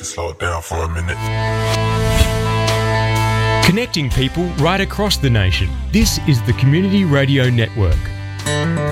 can slow it down for a minute. Connecting people right across the nation. This is the Community Radio Network.